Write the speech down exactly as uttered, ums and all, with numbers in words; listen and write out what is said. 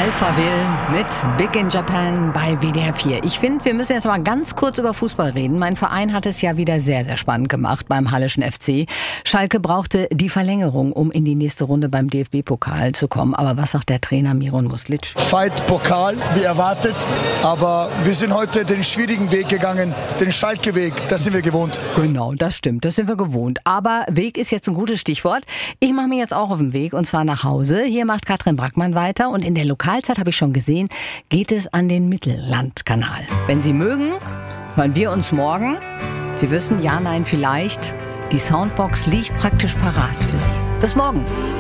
Alphaville mit Big in Japan bei W D R vier. Ich finde, wir müssen jetzt mal ganz kurz über Fußball reden. Mein Verein hat es ja wieder sehr, sehr spannend gemacht beim Halleschen F C. Schalke brauchte die Verlängerung, um in die nächste Runde beim D F B-Pokal zu kommen. Aber was sagt der Trainer Miron Muslic? Fight Pokal, wie erwartet. Aber wir sind heute den schwierigen Weg gegangen, den Schalke-Weg. Das sind wir gewohnt. Genau, das stimmt. Das sind wir gewohnt. Aber Weg ist jetzt ein gutes Stichwort. Ich mache mir jetzt auch auf den Weg, und zwar nach Hause. Hier macht Katrin Brackmann weiter. Und in der Lokalzeit, habe ich schon gesehen, geht es an den Mittellandkanal. Wenn Sie mögen, hören wir uns morgen. Sie wissen, ja, nein, vielleicht. Die Soundbox liegt praktisch parat für Sie. Bis morgen.